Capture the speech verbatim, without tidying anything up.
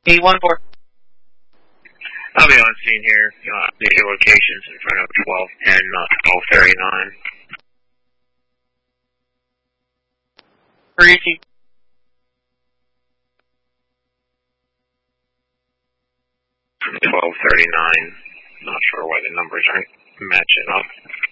eight one four. I'll be on scene here. Uh, the locations in front of twelve ten, not twelve thirty-nine. Greasy. twelve thirty-nine. Not sure why the numbers aren't matching up.